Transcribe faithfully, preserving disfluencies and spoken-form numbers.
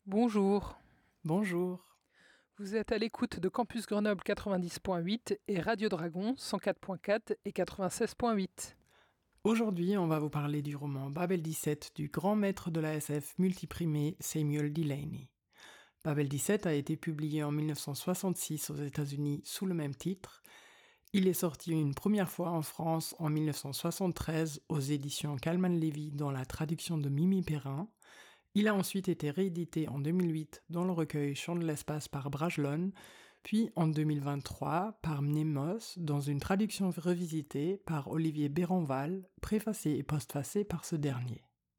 Bonjour, Bonjour. vous êtes à l'écoute de Campus Grenoble quatre-vingt-dix point huit et Radio Dragon cent quatre point quatre et quatre-vingt-seize point huit. Aujourd'hui, on va vous parler du roman Babel dix-sept du grand maître de la S F multiprimé Samuel Delany. Babel dix-sept a été publié en mille neuf cent soixante-six aux États-Unis sous le même titre. Il est sorti une première fois en France en mille neuf cent soixante-treize aux éditions Calman-Lévy dans la traduction de Mimi Perrin. Il a ensuite été réédité en deux mille huit dans le recueil Chants de l'espace par Bragelonne, puis en deux mille vingt-trois par Mnemos dans une traduction revisitée par Olivier Béranval, préfacée et postfacée par ce dernier.